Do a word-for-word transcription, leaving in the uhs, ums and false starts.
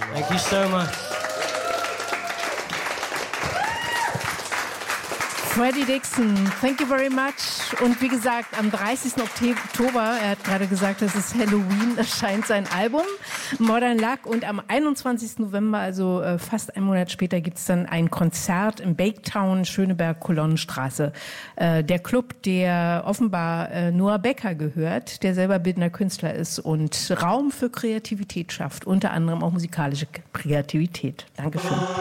Thank you so much. Freddie Dixon, thank you very much. Und wie gesagt, am dreißigsten Oktober, er hat gerade gesagt, das ist Halloween, erscheint sein Album Modern Luck. Und am einundzwanzigsten November, also äh, fast einen Monat später, gibt es dann ein Konzert im Baketown, Schöneberg-Kolonnenstraße. Äh, der Club, der offenbar äh, Noah Becker gehört, der selber bildender Künstler ist und Raum für Kreativität schafft, unter anderem auch musikalische Kreativität. Dankeschön.